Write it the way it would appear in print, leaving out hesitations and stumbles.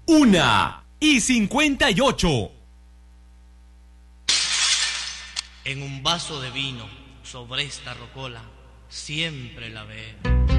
1:58. En un vaso de vino, sobre esta rocola, siempre la ve.